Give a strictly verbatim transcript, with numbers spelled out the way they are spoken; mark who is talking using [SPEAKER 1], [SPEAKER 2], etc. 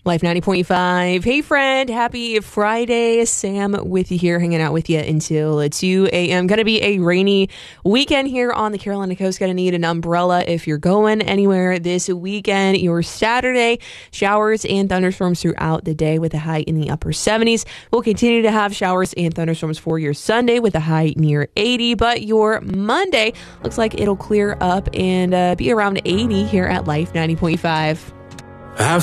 [SPEAKER 1] Life ninety point five. Hey, friend. Happy Friday. Sam with you here, hanging out with you until two a.m. Going to be a rainy weekend here on the Carolina coast. Going to need an umbrella if you're going anywhere this weekend. Your Saturday, showers and thunderstorms throughout the day with a high in the upper seventies. We'll continue to have showers and thunderstorms for your Sunday with a high near eighty. But your Monday looks like it'll clear up and uh, be around eighty here at Life ninety point five.